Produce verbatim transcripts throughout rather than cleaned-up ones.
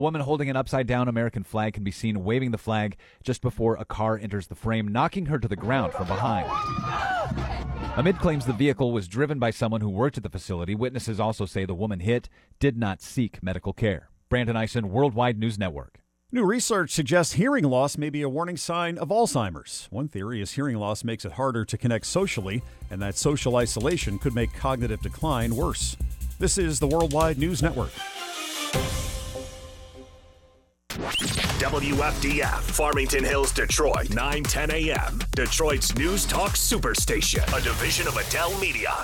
A woman holding an upside-down American flag can be seen waving the flag just before a car enters the frame, knocking her to the ground from behind. Amid claims the vehicle was driven by someone who worked at the facility, witnesses also say the woman hit did not seek medical care. Brandon Eisen, Worldwide News Network. New research suggests hearing loss may be a warning sign of Alzheimer's. One theory is hearing loss makes it harder to connect socially, and that social isolation could make cognitive decline worse. This is the Worldwide News Network. W F D F, Farmington Hills, Detroit, nine ten a.m. Detroit's News Talk Superstation, a division of Adele Media.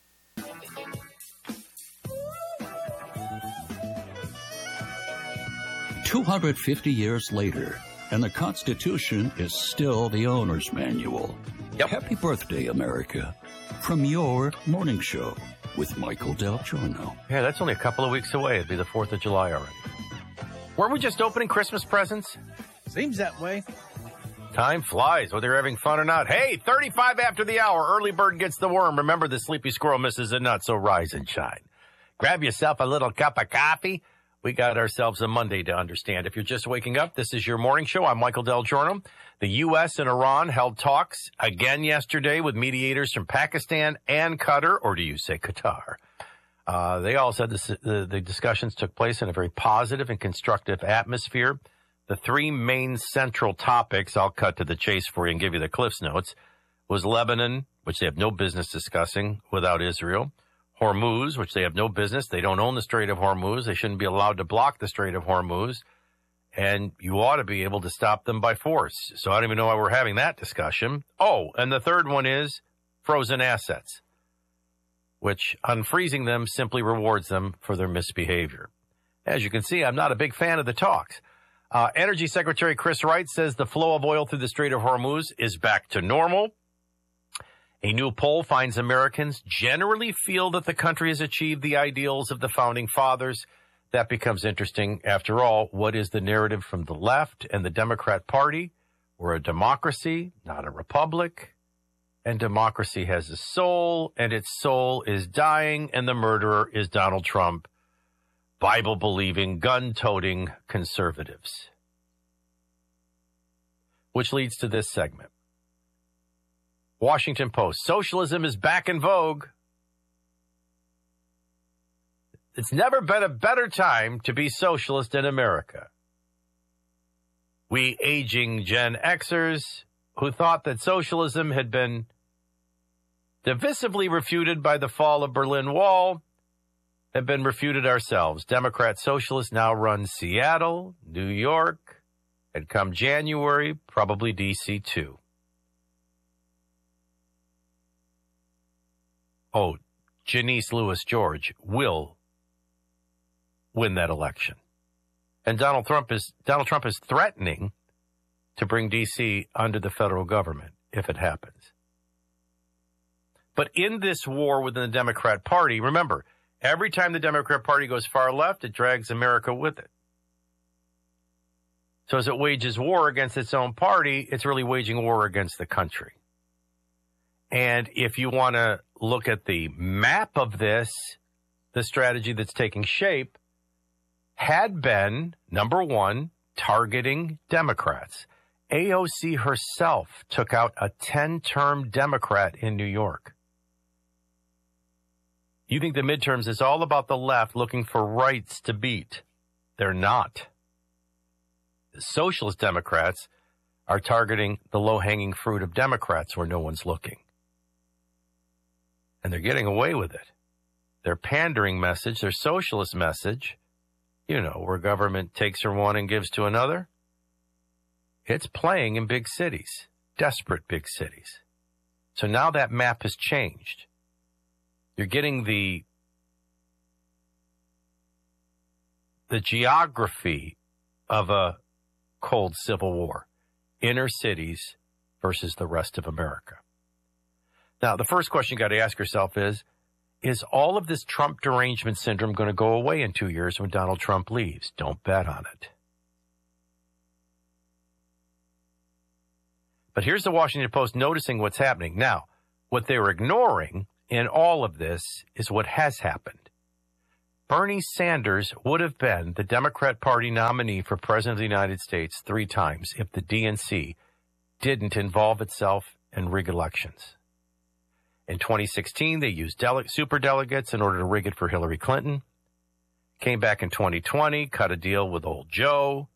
two hundred fifty years later, and the Constitution is still the owner's manual. Yep. Happy birthday, America, from your morning show with Michael Del Giorno. Yeah, that's only a couple of weeks away. It'll be the fourth of July already. Weren't we just opening Christmas presents? Seems that way. Time flies, whether you're having fun or not. Hey, thirty-five after the hour, early bird gets the worm. Remember, the sleepy squirrel misses a nut, so rise and shine. Grab yourself a little cup of coffee. We got ourselves a Monday to understand. If you're just waking up, this is your morning show. I'm Michael Del Giorno. The U S and Iran held talks again yesterday with mediators from Pakistan and Qatar, or do you say Qatar? Uh, they all said this, the, the discussions took place in a very positive and constructive atmosphere. The three main central topics, I'll cut to the chase for you and give you the Cliff's Notes, was Lebanon, which they have no business discussing without Israel, Hormuz, which they have no business. They don't own the Strait of Hormuz. They shouldn't be allowed to block the Strait of Hormuz. And you ought to be able to stop them by force. So I don't even know why we're having that discussion. Oh, and the third one is frozen assets, which unfreezing them simply rewards them for their misbehavior. As you can see, I'm not a big fan of the talks. Uh, Energy Secretary Chris Wright says the flow of oil through the Strait of Hormuz is back to normal. A new poll finds Americans generally feel that the country has achieved the ideals of the founding fathers. That becomes interesting. After all, what is the narrative from the left and the Democrat Party? We're a democracy, not a republic. And democracy has a soul, and its soul is dying, and the murderer is Donald Trump, Bible-believing, gun-toting conservatives. Which leads to this segment. Washington Post, socialism is back in vogue. It's never been a better time to be socialist in America. We aging Gen Xers who thought that socialism had been divisively refuted by the fall of Berlin Wall have been refuted ourselves. Democrat socialists now run Seattle, New York, and come January, probably D C too. Oh, Janice Lewis George will win that election. And Donald Trump is Donald Trump is threatening to bring D C under the federal government if it happens. But in this war within the Democrat Party, remember, every time the Democrat Party goes far left, it drags America with it. So as it wages war against its own party, it's really waging war against the country. And if you want to look at the map of this, the strategy that's taking shape had been, number one, targeting Democrats. A O C herself took out a ten-term Democrat in New York. You think the midterms is all about the left looking for rights to beat. They're not. The socialist Democrats are targeting the low-hanging fruit of Democrats where no one's looking. And they're getting away with it. Their pandering message, their socialist message, you know, where government takes from one and gives to another, it's playing in big cities, desperate big cities. So now that map has changed. You're getting the the geography of a cold civil war, inner cities versus the rest of America. Now, the first question you got to ask yourself is, is all of this Trump derangement syndrome going to go away in two years when Donald Trump leaves? Don't bet on it. But here's the Washington Post noticing what's happening. Now, what they were ignoring in all of this is what has happened. Bernie Sanders would have been the Democrat Party nominee for President of the United States three times if the D N C didn't involve itself and rig elections. In twenty sixteen, they used dele- superdelegates in order to rig it for Hillary Clinton. Came back in twenty twenty, cut a deal with old Joe.